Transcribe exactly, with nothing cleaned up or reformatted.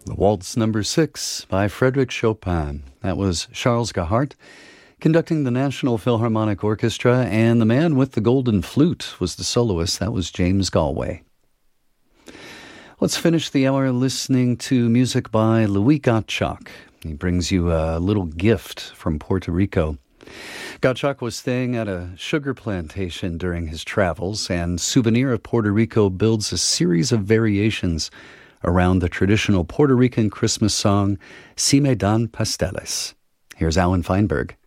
The Waltz Number Six by Frédéric Chopin. That was Charles Gahart conducting the National Philharmonic Orchestra, and the man with the golden flute was the soloist. That was James Galway. Let's finish the hour listening to music by Louis Gottschalk. He brings you a little gift from Puerto Rico. Gottschalk was staying at a sugar plantation during his travels, and Souvenir of Puerto Rico builds a series of variations around the traditional Puerto Rican Christmas song, Si Me Dan Pasteles. Here's Alan Feinberg.